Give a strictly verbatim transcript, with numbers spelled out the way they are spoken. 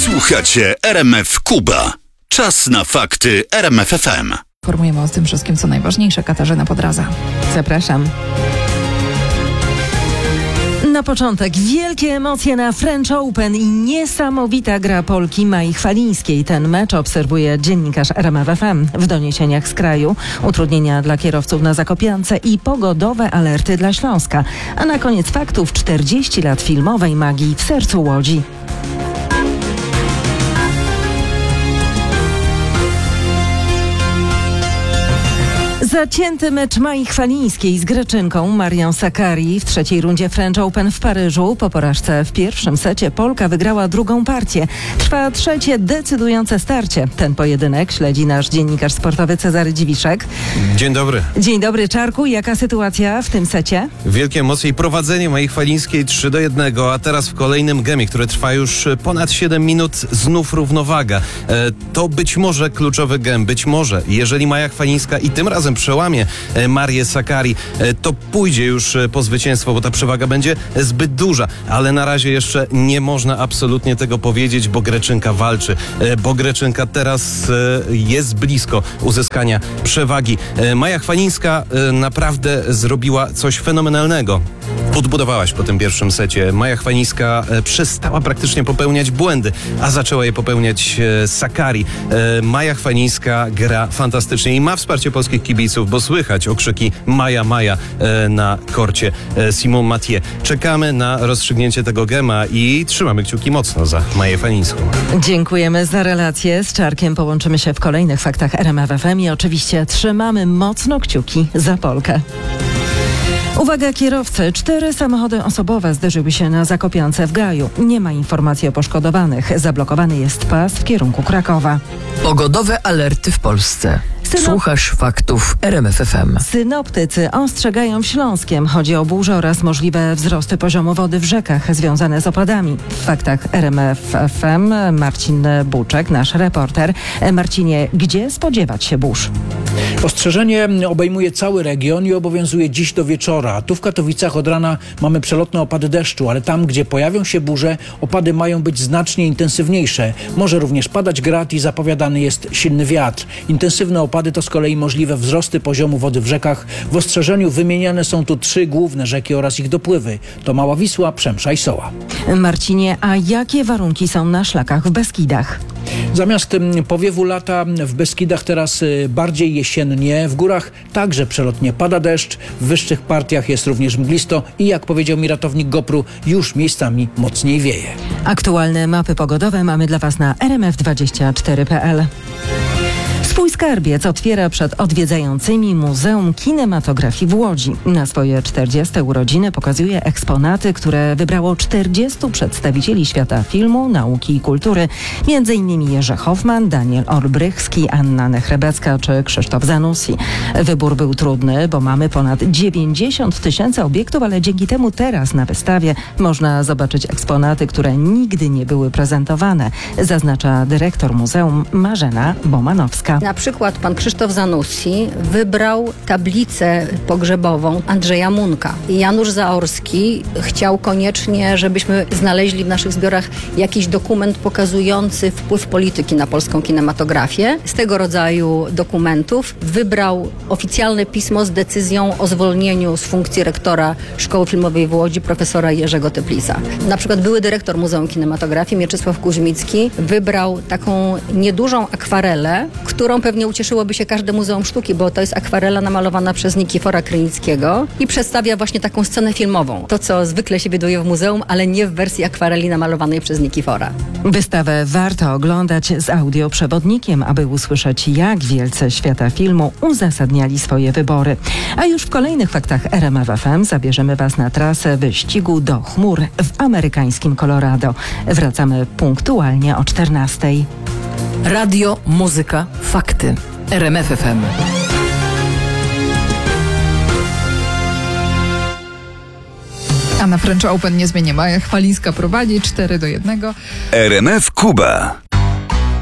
Słuchacie R M F Kuba. Czas na fakty R M F F M. Informujemy o tym wszystkim, co najważniejsze. Katarzyna Podraza. Zapraszam. Na początek wielkie emocje na French Open i niesamowita gra Polki Mai Chwalińskiej. Ten mecz obserwuje dziennikarz R M F F M. W doniesieniach z kraju utrudnienia dla kierowców na Zakopiance i pogodowe alerty dla Śląska. A na koniec faktów czterdzieści lat filmowej magii w sercu Łodzi. Zacięty mecz Mai Chwalińskiej z Greczynką Marią Sakkari w trzeciej rundzie French Open w Paryżu. Po porażce w pierwszym secie Polka wygrała drugą partię. Trwa trzecie decydujące starcie. Ten pojedynek śledzi nasz dziennikarz sportowy Cezary Dziwiszek. Dzień dobry. Dzień dobry, Czarku. Jaka sytuacja w tym secie? Wielkie emocje i prowadzenie Mai Chwalińskiej trzy do jednego, a teraz w kolejnym gemie, które trwa już ponad siedem minut, znów równowaga. E, to być może kluczowy gem, być może, jeżeli Maja Chwalińska i tym razem przełamie Marię Sakkari, to pójdzie już po zwycięstwo, bo ta przewaga będzie zbyt duża, ale na razie jeszcze nie można absolutnie tego powiedzieć, bo Greczynka walczy, bo Greczynka teraz jest blisko uzyskania przewagi. Maja Chwalińska naprawdę zrobiła coś fenomenalnego. Odbudowałaś po tym pierwszym secie. Maja Chwalińska przestała praktycznie popełniać błędy, a zaczęła je popełniać Sakkari. Maja Chwalińska gra fantastycznie i ma wsparcie polskich kibiców, bo słychać okrzyki Maja, Maja na korcie Simon Mathieu. Czekamy na rozstrzygnięcie tego gema i trzymamy kciuki mocno za Maję Chwalińską. Dziękujemy za relację. Z Czarkiem połączymy się w kolejnych faktach R M F F M i oczywiście trzymamy mocno kciuki za Polkę. Uwaga kierowcy, cztery samochody osobowe zderzyły się na Zakopiance w Gaju. Nie ma informacji o poszkodowanych. Zablokowany jest pas w kierunku Krakowa. Pogodowe alerty w Polsce. Synop- Słuchasz faktów R M F F M. Synoptycy ostrzegają w Śląskiem. Chodzi o burzę oraz możliwe wzrosty poziomu wody w rzekach związane z opadami. W faktach R M F F M Marcin Buczek, nasz reporter. Marcinie, gdzie spodziewać się burz? Ostrzeżenie obejmuje cały region i obowiązuje dziś do wieczora. Tu w Katowicach od rana mamy przelotne opady deszczu, ale tam, gdzie pojawią się burze, opady mają być znacznie intensywniejsze. Może również padać grad i zapowiadany jest silny wiatr. Intensywne opady to z kolei możliwe wzrosty poziomu wody w rzekach. W ostrzeżeniu wymieniane są tu trzy główne rzeki oraz ich dopływy. To Mała Wisła, Przemsza i Soła. Marcinie, a jakie warunki są na szlakach w Beskidach? Zamiast ym, powiewu lata w Beskidach teraz y, bardziej jesiennie, w górach także przelotnie pada deszcz, w wyższych partiach jest również mglisto i jak powiedział mi ratownik Gopru, już miejscami mocniej wieje. Aktualne mapy pogodowe mamy dla Was na r m f dwadzieścia cztery kropka p l. Swój skarbiec otwiera przed odwiedzającymi Muzeum Kinematografii w Łodzi. Na swoje czterdzieste urodziny pokazuje eksponaty, które wybrało czterdziestu przedstawicieli świata filmu, nauki i kultury. Między innymi Jerzy Hoffman, Daniel Olbrychski, Anna Nechrebecka czy Krzysztof Zanussi. Wybór był trudny, bo mamy ponad dziewięćdziesiąt tysięcy obiektów, ale dzięki temu teraz na wystawie można zobaczyć eksponaty, które nigdy nie były prezentowane, zaznacza dyrektor muzeum Marzena Bomanowska. Na przykład pan Krzysztof Zanussi wybrał tablicę pogrzebową Andrzeja Munka. Janusz Zaorski chciał koniecznie, żebyśmy znaleźli w naszych zbiorach jakiś dokument pokazujący wpływ polityki na polską kinematografię. Z tego rodzaju dokumentów wybrał oficjalne pismo z decyzją o zwolnieniu z funkcji rektora Szkoły Filmowej w Łodzi profesora Jerzego Teplisa. Na przykład były dyrektor Muzeum Kinematografii Mieczysław Kuźmicki wybrał taką niedużą akwarelę, którą pewnie ucieszyłoby się każde Muzeum Sztuki, bo to jest akwarela namalowana przez Nikifora Krynickiego i przedstawia właśnie taką scenę filmową. To, co zwykle się widuje w muzeum, ale nie w wersji akwareli namalowanej przez Nikifora. Wystawę warto oglądać z audioprzewodnikiem, aby usłyszeć, jak wielcy świata filmu uzasadniali swoje wybory. A już w kolejnych faktach R M F F M zabierzemy Was na trasę wyścigu do chmur w amerykańskim Colorado. Wracamy punktualnie o czternastej. Radio, muzyka, fakty. R M F F M. A na French Open niezmiennie Maja Chwalińska prowadzi cztery do jednego. R M F Kuba.